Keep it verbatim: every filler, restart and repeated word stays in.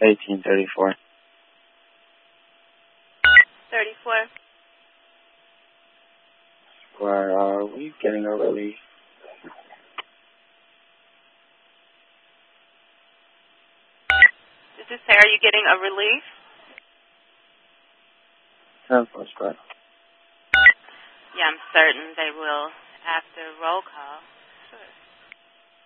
eighteen thirty-four. thirty-four. Where are we getting a relief? Did you say, are you getting a relief? ten four square. Yeah, I'm certain they will after roll call.